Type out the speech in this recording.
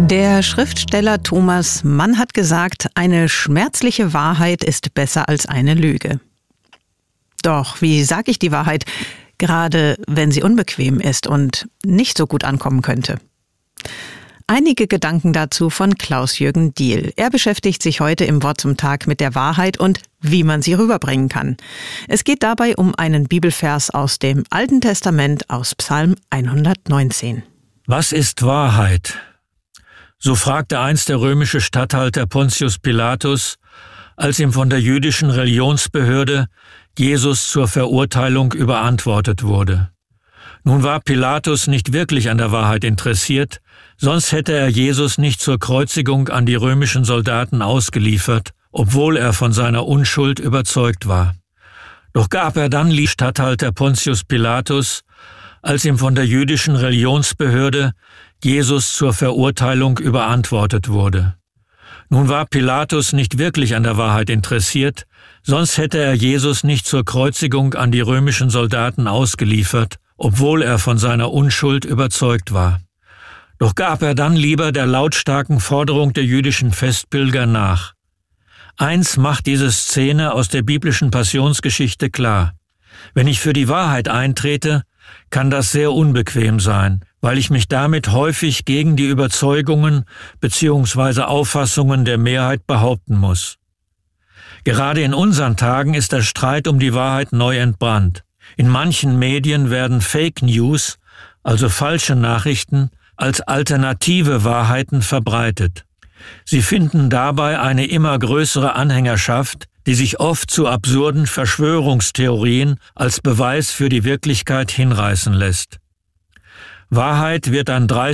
Der Schriftsteller Thomas Mann hat gesagt, eine schmerzliche Wahrheit ist besser als eine Lüge. Doch wie sage ich die Wahrheit, gerade wenn sie unbequem ist und nicht so gut ankommen könnte? Einige Gedanken dazu von Klaus-Jürgen Diehl. Er beschäftigt sich heute im Wort zum Tag mit der Wahrheit und wie man sie rüberbringen kann. Es geht dabei um einen Bibelvers aus dem Alten Testament aus Psalm 119. Was ist Wahrheit? So fragte einst der römische Statthalter Pontius Pilatus, als ihm von der jüdischen Religionsbehörde Jesus zur Verurteilung überantwortet wurde. Nun war Pilatus nicht wirklich an der Wahrheit interessiert, sonst hätte er Jesus nicht zur Kreuzigung an die römischen Soldaten ausgeliefert, obwohl er von seiner Unschuld überzeugt war. Doch gab er dann Statthalter Pontius Pilatus, als ihm von der jüdischen Religionsbehörde Jesus zur Verurteilung überantwortet wurde. Nun war Pilatus nicht wirklich an der Wahrheit interessiert, sonst hätte er Jesus nicht zur Kreuzigung an die römischen Soldaten ausgeliefert, obwohl er von seiner Unschuld überzeugt war. Doch gab er dann lieber der lautstarken Forderung der jüdischen Festpilger nach. Eins macht diese Szene aus der biblischen Passionsgeschichte klar: Wenn ich für die Wahrheit eintrete, kann das sehr unbequem sein, weil ich mich damit häufig gegen die Überzeugungen bzw. Auffassungen der Mehrheit behaupten muss. Gerade in unseren Tagen ist der Streit um die Wahrheit neu entbrannt. In manchen Medien werden Fake News, also falsche Nachrichten, als alternative Wahrheiten verbreitet. Sie finden dabei eine immer größere Anhängerschaft, die sich oft zu absurden Verschwörungstheorien als Beweis für die Wirklichkeit hinreißen lässt. Wahrheit wird an 30